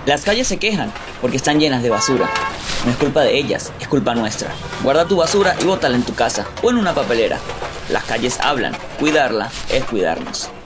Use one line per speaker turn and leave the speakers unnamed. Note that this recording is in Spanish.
Las calles se quejan porque están llenas de basura. No es culpa de ellas, es culpa nuestra. Guarda tu basura y bótala en tu casa o en una papelera. Las calles hablan, cuidarla es cuidarnos.